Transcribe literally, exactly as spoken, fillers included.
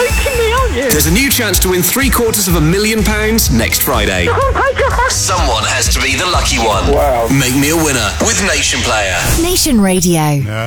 joking me, aren't you? There's a new chance to win three quarters of a million pounds next Friday. Oh my God. Someone has to be the lucky one. Wow. Make me a winner with Nation Player. Nation Radio.